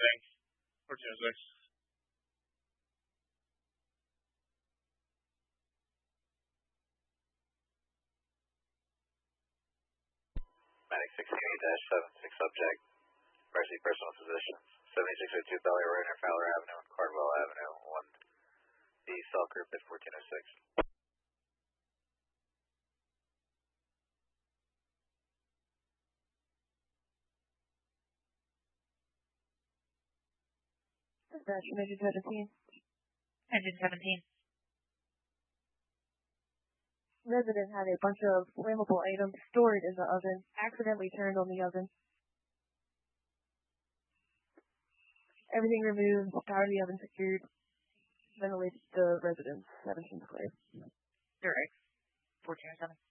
Thanks. 1406. Medic 16-76 subject, emergency personal physicians, 7602 Belly Road near Fowler Avenue and Cardwell Avenue, 1B cell group at 1406. Dispatch, Engine 17. Engine 17. Resident had a bunch of flammable items stored in the oven, accidentally turned on the oven. Everything removed, power to the oven secured, ventilated the residence. 17 clear. Direct. 1407.